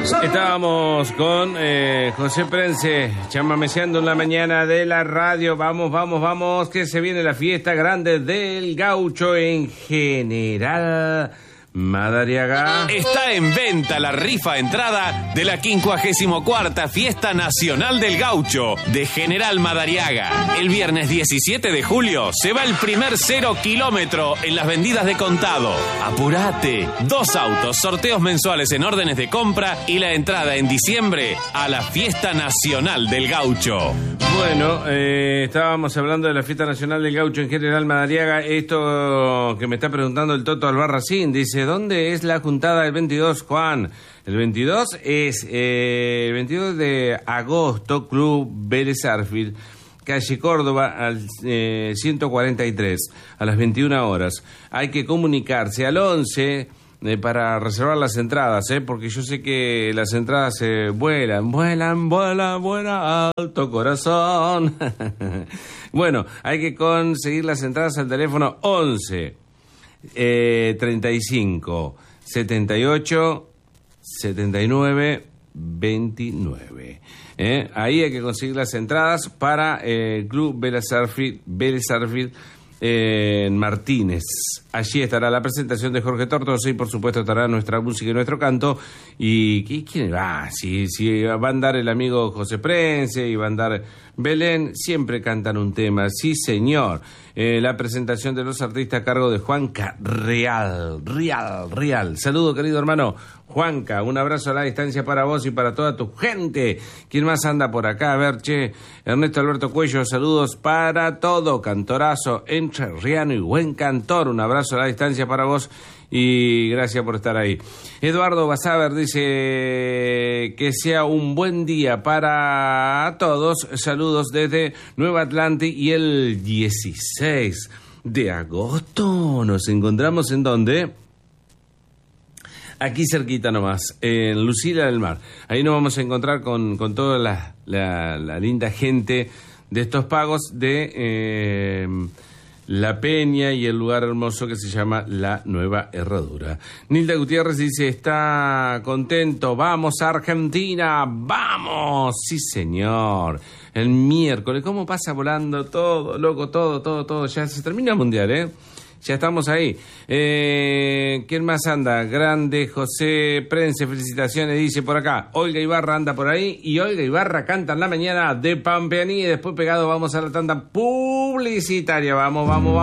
Estábamos con José Prense, chamameceando en la mañana de la radio. Vamos, que se viene la fiesta grande del gaucho en General Madariaga. Está en venta la rifa entrada de la 54ª Fiesta Nacional del Gaucho de General Madariaga. El viernes 17 de julio se va el primer 0 kilómetro en las vendidas de contado. ¡Apurate! 2 autos, sorteos mensuales en órdenes de compra y la entrada en diciembre a la Fiesta Nacional del Gaucho. Bueno, estábamos hablando de la Fiesta Nacional del Gaucho en General Madariaga. Esto que me está preguntando el Toto Albarracín, dice, ¿dónde es la juntada del 22, Juan? El 22 es el 22 de agosto, Club Vélez Sarsfield, calle Córdoba, al 143, a las 21 horas. Hay que comunicarse al 11... para reservar las entradas, porque yo sé que las entradas vuelan, alto corazón. Bueno, hay que conseguir las entradas al teléfono 11 35 78 79 29. Ahí hay que conseguir las entradas para el Club Vélez Sarsfield en Martínez. Allí estará la presentación de Jorge Tortos y por supuesto estará nuestra música y nuestro canto. ¿Y quién va? Si va a andar el amigo José Prense y va a andar Belén, siempre cantan un tema, sí señor. La presentación de los artistas a cargo de Juanca Real. Saludo, querido hermano Juanca, un abrazo a la distancia para vos y para toda tu gente. ¿Quién más anda por acá? A ver, Ernesto Alberto Cuello, saludos para todo, cantorazo, entrerriano y buen cantor. Un abrazo a la distancia para vos y gracias por estar ahí. Eduardo Basaber dice que sea un buen día para todos. Saludos desde Nueva Atlanta y el 16 de agosto nos encontramos ¿en dónde? Aquí cerquita nomás, en Lucila del Mar. Ahí nos vamos a encontrar con toda la linda gente de estos pagos de La Peña y el lugar hermoso que se llama La Nueva Herradura. Nilda Gutiérrez dice, está contento, vamos Argentina, vamos, sí señor. El miércoles, ¿cómo pasa volando todo, loco, todo? Ya se termina el mundial, Ya estamos ahí. ¿Quién más anda? Grande José Prense, felicitaciones, dice por acá. Olga Ibarra anda por ahí y Olga Ibarra canta en la mañana de Pampeaní y después pegado vamos a la tanda publicitaria. Vamos.